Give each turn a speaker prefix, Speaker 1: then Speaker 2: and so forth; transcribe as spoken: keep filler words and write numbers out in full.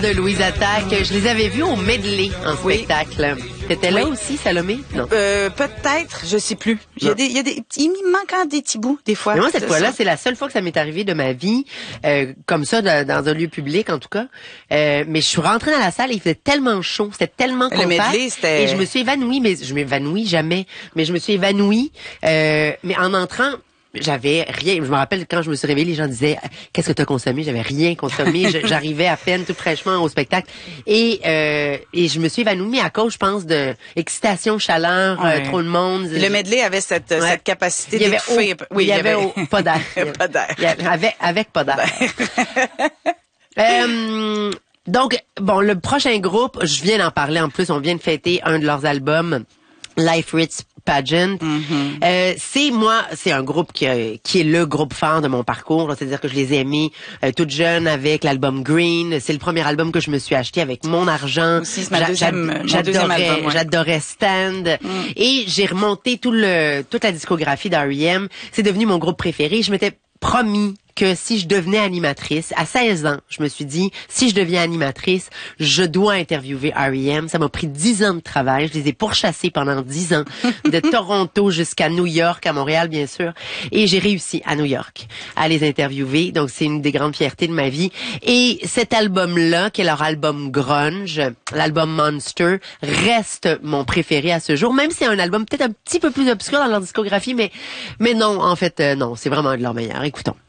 Speaker 1: de Louise Attaque. Je les avais vus au medley en
Speaker 2: Oui.
Speaker 1: spectacle. T'étais là
Speaker 2: Oui.
Speaker 1: aussi, Salomé? Non.
Speaker 2: Euh, peut-être, je sais plus. Il y a
Speaker 1: Non.
Speaker 2: des, il y a des, il me manque encore des petits bouts, des fois.
Speaker 1: Mais moi, cette
Speaker 2: de
Speaker 1: fois-là,
Speaker 2: ça.
Speaker 1: c'est la seule fois que ça m'est arrivé de ma vie, euh, comme ça, de- dans un lieu public, en tout cas. Euh, mais je suis rentrée dans la salle et il faisait tellement chaud, c'était tellement
Speaker 2: Le
Speaker 1: compact.
Speaker 2: medley, c'était-
Speaker 1: Et je me suis évanouie, mais je m'évanouis jamais. Mais je me suis évanouie, euh, mais en entrant, j'avais rien. Je me rappelle quand je me suis réveillée, les gens disaient qu'est-ce que tu as consommé? J'avais rien consommé. Je- J'arrivais à peine tout fraîchement au spectacle et euh, et je me suis évanouie à cause, je pense, de excitation, chaleur,
Speaker 2: Ouais.
Speaker 1: euh, trop de monde.
Speaker 2: Le medley avait cette,
Speaker 1: Ouais.
Speaker 2: cette capacité
Speaker 1: Il y avait
Speaker 2: d'étouffer.
Speaker 1: au-
Speaker 2: Oui,
Speaker 1: il y avait au- pas d'air.
Speaker 2: Pas d'air.
Speaker 1: Il y avait- avec avec pas d'air. Euh, donc bon, le prochain groupe, je viens d'en parler en plus, on vient de fêter un de leurs albums, Life Ritz Pageant.
Speaker 2: Mm-hmm.
Speaker 1: Euh, c'est moi, c'est un groupe qui, a- qui est le groupe phare de mon parcours. C'est-à-dire que je les ai aimés euh, toute jeune avec l'album Green. C'est le premier album que je me suis acheté avec mon argent.
Speaker 2: Aussi, c'est ma
Speaker 1: J'a-
Speaker 2: deuxième-
Speaker 1: j'a-
Speaker 2: mon
Speaker 1: j'adorais,
Speaker 2: deuxième album, ouais.
Speaker 1: j'adorais Stand. Et j'ai remonté tout le toute la discographie d'R E M. C'est devenu mon groupe préféré. Je m'étais promis que si je devenais animatrice, à seize ans, je me suis dit, si je deviens animatrice, je dois interviewer R E M. Ça m'a pris dix ans de travail. Je les ai pourchassés pendant dix ans, de Toronto jusqu'à New York, à Montréal, bien sûr. Et j'ai réussi à New York à les interviewer. Donc, c'est une des grandes fiertés de ma vie. Et cet album-là, qui est leur album grunge, l'album Monster, reste mon préféré à ce jour. Même si c'est un album peut-être un petit peu plus obscur dans leur discographie, mais, mais non, en fait, euh, non, c'est vraiment de leur meilleur. Écoutons.